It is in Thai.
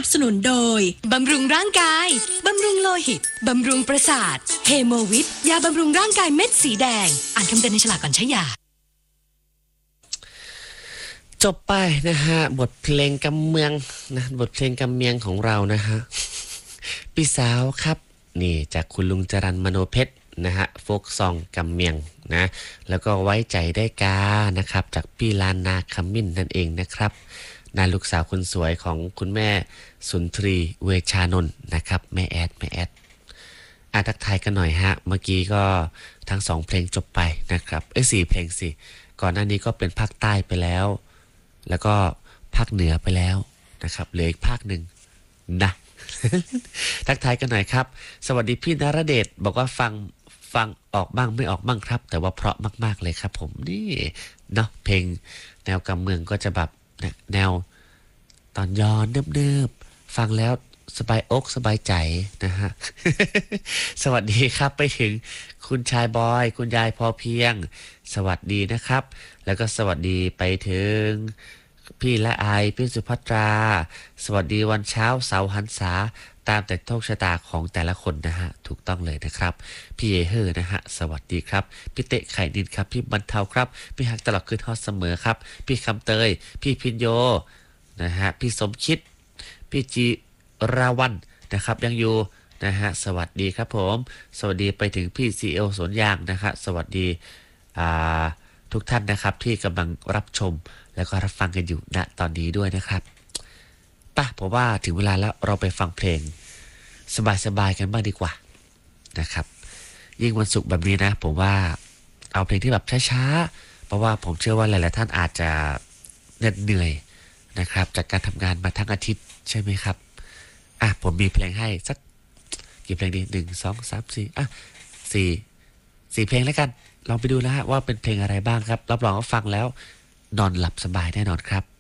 บสนุนโดยบำรุงร่างกายบำรุงโลหิตบำรุงประสาทเฮโมวิทยาบำรุงร่างกายเม็ดสีแดงอ่านคำเตือนในฉลากก่อนใช้ยาจบไปนะฮะบทเพลงกำเมืองนะบทเพลงกำเมียงของเรานะฮะพี่สาวครับนี่จากคุณลุงจรัญมโนเพชรนะฮะโฟกซองกำเมียงนะแล้วก็ไว้ใจได้กานะครับจากพี่ลานนาขมิ้นนั่นเองนะครับนาลูกสาวคนสวยของคุณแม่สุนทรีเวชานนท์นะครับแม่แอดทักทายกันหน่อยฮะเมื่อกี้ก็ทั้ง2เพลงจบไปนะครับ4เพลงสิก่อนหน้านี้ก็เป็นภาคใต้ไปแล้วแล้วก็ภาคเหนือไปแล้วนะครับเหลืออีกภาคหนึ่งนะ ทักทายกันหน่อยครับสวัสดีพี่นรเดชบอกว่าฟังออกบ้างไม่ออกบ้างครับแต่ว่าเพราะมากๆเลยครับผมนี่เนาะเพลงแนวกำเมืองก็จะแบบแนวตอนย้อนเนิบๆฟังแล้วสบายอกสบายใจนะฮะ สวัสดีครับไปถึงคุณชายบอยคุณยายพอเพียงสวัสดีนะครับแล้วก็สวัสดีไปถึงพี่ละอายพี่สุภัตราสวัสดีวันเช้าเสาร์หันษาตามแต่โชคชะตาของแต่ละคนนะฮะถูกต้องเลยนะครับพี่เอเฮอร์นะฮะสวัสดีครับพี่เตะไข่ดินครับพี่บรรเทาครับพี่หักตลอดคืนทอดเสมอครับพี่คำเตยพี่พินโยนะฮะพี่สมคิดพี่จีราวันนะครับยังอยู่นะฮะสวัสดีครับผมสวัสดีไปถึงพี่ซีเอลสวนยางนะครับสวัสดีทุกท่านนะครับที่กำลังรับชมแล้วก็รับฟังกันอยู่ณตอนนี้ด้วยนะครับป่ะผมว่าถึงเวลาแล้วเราไปฟังเพลงสบายๆกันบ้างดีกว่านะครับยิ่งวันศุกร์แบบนี้นะผมว่าเอาเพลงที่แบบช้าๆเพราะว่าผมเชื่อว่าหลายๆท่านอาจจะเหนื่อยนะครับจากการทำงานมาทั้งอาทิตย์ใช่ไหมครับผมมีเพลงให้สักกี่เพลงดี4เพลงแล้วกันลองไปดูนะฮะว่าเป็นเพลงอะไรบ้างครับรับรองว่าฟังแล้วนอนหลับสบายแน่นอนครับ